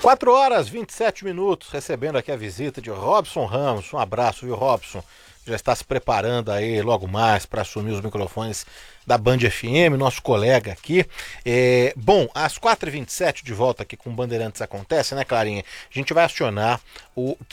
4 horas 27 minutos, recebendo aqui a visita de Robson Ramos. Um abraço, viu, Robson? Já está se preparando aí logo mais para assumir os microfones da Band FM, nosso colega aqui. Bom, às 4h27, de volta aqui com o Bandeirantes Acontece, né, Clarinha? A gente vai acionar o